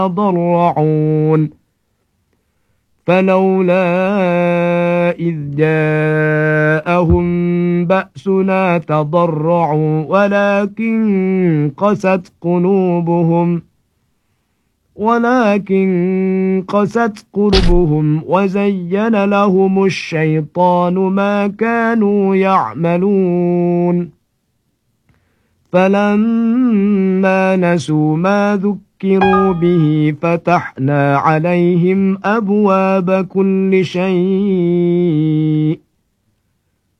يتضرعون فلولا إذ جاءهم بأسنا تضرعوا ولكن قست قلوبهم وزين لهم الشيطان ما كانوا يعملون فلما نسوا ما ذكروا به فتحنا عليهم أبواب كل شيء